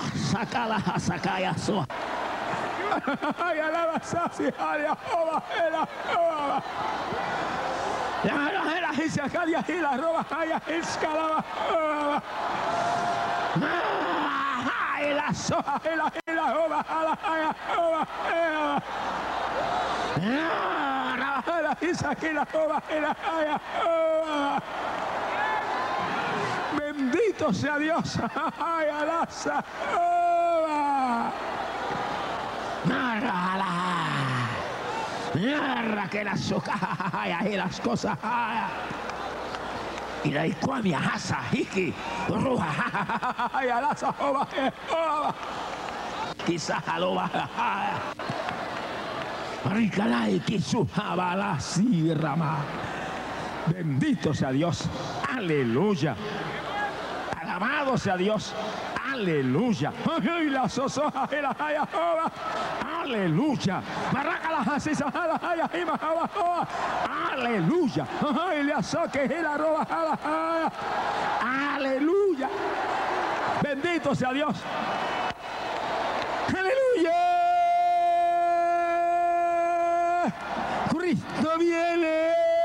Sacala, sacaya, soa. Ay, alaba, sasi, alia, oba, ela, oba. La hice acá, y la roba, ay, escalaba, oba. Ay, la soa, la oba, ala, ay, oba, la hice aquí, la roba, la ay, oba. Bendito sea Dios. Ay, alaza. Narra que las socajas y las cosas. Y la icuamia hasa, hiki, ruja, ay, alaza, oba, quizás aloba, ricalay, quisuja, la sirrama. Bendito sea Dios. Aleluya. Alabado sea Dios. Aleluya. Aleluya. Aleluya. Aleluya. Bendito sea Dios.